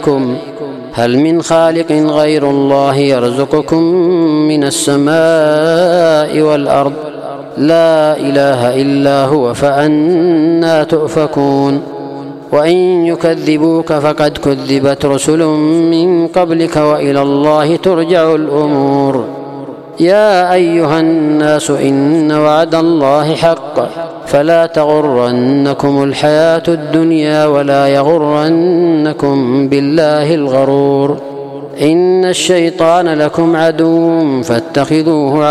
هل من خالق غير الله يرزقكم من السماء والأرض؟ لا إله إلا هو فأنى تؤفكون. وإن يكذبوك فقد كذبت رسل من قبلك وإلى الله ترجع الأمور. يا أيها الناس إن وعد الله حق فلا تغرنكم الحياة الدنيا ولا يغرنكم بالله الغرور. إن الشيطان لكم عدو فاتخذوه